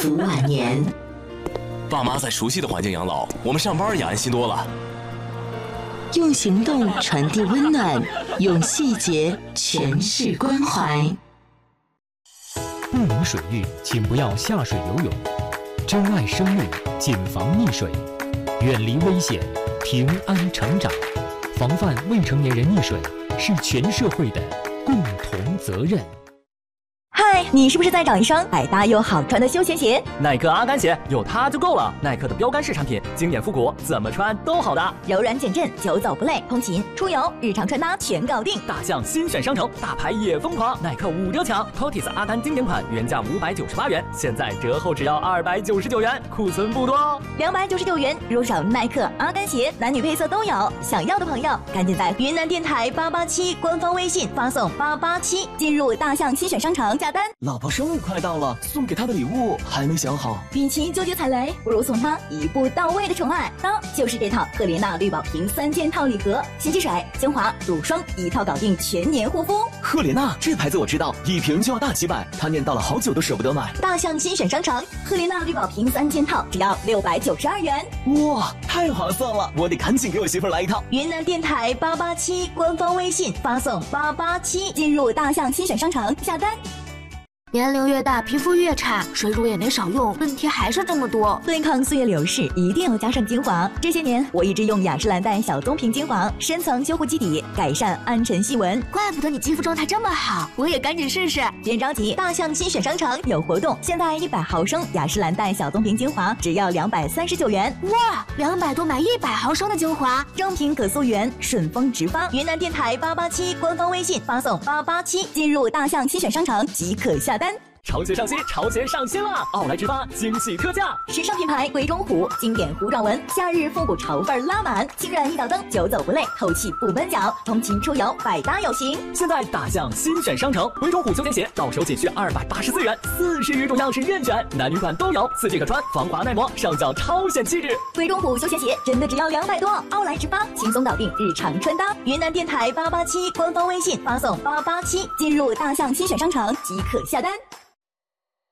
福晚年。 爸妈在熟悉的环境养老，我们上班也安心多了。 用行动传递温暖，用细节诠释关怀。 不明水域，请不要下水游泳。珍爱生命，谨防溺水，远离危险，平安成长。防范未成年人溺水是全社会的共同责任。 嗨，你是不是在找一双百搭又好穿的休闲鞋？ 耐克阿甘鞋有它就够了。耐克的标杆式产品，经典复古，怎么穿都好的。 柔软减震，久走不累，通勤、出游、日常穿搭全搞定。 大象新选商城，大牌也疯狂，耐克5折抢。Protis 阿甘经典款原价598元，现在折后只要299元，库存不多哦。 299元入手耐克阿甘鞋，男女配色都有。想要的朋友赶紧在云南电台887官方微信发送887，进入大象新选商城下单。 老婆生日快到了，送给她的礼物还没想好。 与其纠结踩雷，不如送她一步到位的宠爱。那就是这套赫莲娜绿宝瓶3件套礼盒，洗洁水、精华、乳霜一套搞定全年护肤。 赫莲娜这牌子我知道，一瓶就要大几百，她念叨了好久都舍不得买。 大象新选商城，赫莲娜绿宝瓶3件套只要692元。 哇，太划算了，我得赶紧给我媳妇来一套。 云南电台887官方微信发送887，进入大象新选商城下单。 年龄越大，皮肤越差，水乳也没少用，问题还是这么多。 对抗岁月流逝，一定要加上精华。这些年，我一直用雅诗兰黛小棕瓶精华，深层修护基底，改善暗沉细纹。 怪不得你肌肤状态这么好，我也赶紧试试。 别着急，大象新选商城有活动，现在100毫升雅诗兰黛小棕瓶精华只要239元。 哇，200多买100毫升的精华， 正品可溯源，顺丰直发。云南电台887官方微信发送887，进入大象新选商城即可下单。 潮鞋上新，潮鞋上新啦！奥莱直发惊喜特价， 时尚品牌鬼冢虎经典弧状纹，夏日复古潮范拉满，轻软一脚蹬，久走不累，透气不闷脚，通勤出游百搭有型。 现在大象新选商城，鬼冢虎休闲鞋到手仅需284元，40余种样式任选，男女款都有，4件可穿，防滑耐磨，上脚超显气质。 鬼冢虎休闲鞋真的只要200多，奥莱直发轻松搞定日常穿搭。云南电台887官方微信发送887，进入大象新选商城即可下单。